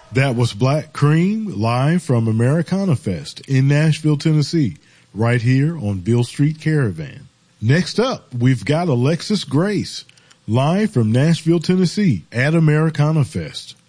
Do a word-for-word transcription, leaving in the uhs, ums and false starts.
That was Black Cream live from Americana Fest in Nashville, Tennessee, right here on Beale Street Caravan. Next up, we've got Alexis Grace live from Nashville, Tennessee at Americana Fest.